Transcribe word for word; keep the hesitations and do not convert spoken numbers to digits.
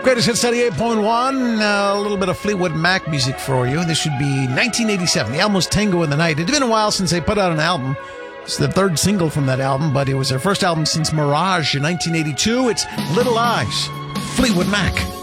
Greatest Hits eighty-eight point one. Uh, a little bit of Fleetwood Mac music for you. This should be nineteen eighty-seven. The album was Tango in the Night. It had been a while since they put out an album. It's the third single from that album, but it was their first album since Mirage in nineteen eighty-two. It's Little Eyes, Fleetwood Mac.